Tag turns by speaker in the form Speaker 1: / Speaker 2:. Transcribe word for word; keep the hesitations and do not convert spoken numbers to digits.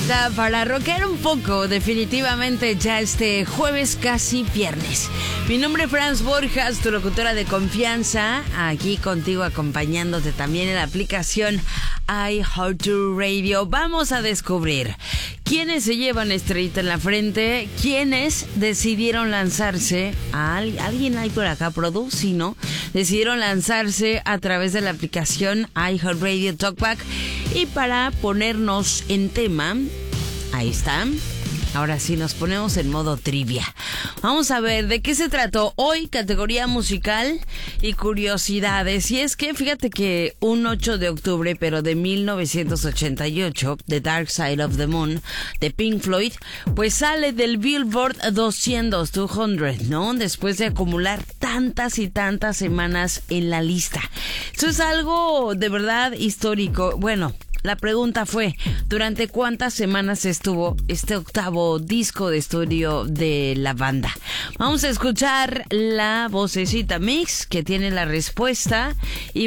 Speaker 1: rolita para rockear un poco, definitivamente ya este jueves casi viernes. Mi nombre es Franz Borjas, tu locutora de confianza, aquí contigo acompañándote también en la aplicación iHeartRadio. Vamos a descubrir quiénes se llevan estrellita en la frente, quiénes decidieron lanzarse, a alguien hay por acá, Produce, ¿no? Decidieron lanzarse a través de la aplicación iHeartRadio Talkback. Y para ponernos en tema, ahí está. Ahora sí nos ponemos en modo trivia. Vamos a ver de qué se trató hoy, categoría musical y curiosidades. Y es que fíjate que un ocho de octubre, pero de mil novecientos ochenta y ocho, The Dark Side of the Moon, de Pink Floyd, pues sale del Billboard doscientos, doscientos, ¿no? Después de acumular tantas y tantas semanas en la lista. Eso es algo de verdad histórico. Bueno, la pregunta fue, ¿durante cuántas semanas estuvo este octavo disco de estudio de la banda? Vamos a escuchar la vocecita mix que tiene la respuesta y